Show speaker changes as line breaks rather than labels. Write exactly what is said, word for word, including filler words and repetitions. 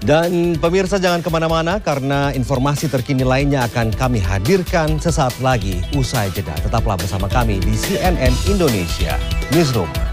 Dan pemirsa jangan kemana-mana karena informasi terkini lainnya akan kami hadirkan sesaat lagi usai jeda. Tetaplah bersama kami di C N N Indonesia Newsroom.